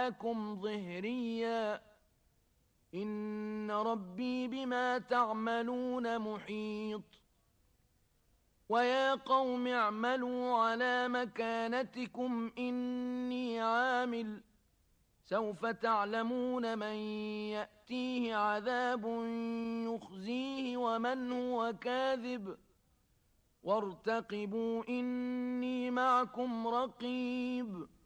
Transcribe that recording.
عليكم ظهريا إن ربي بما تعملون محيط ويا قوم اعملوا على مكانتكم إني عامل سوف تعلمون من يأتيه عذاب يخزيه ومن هو كاذب وارتقبوا إني معكم رقيب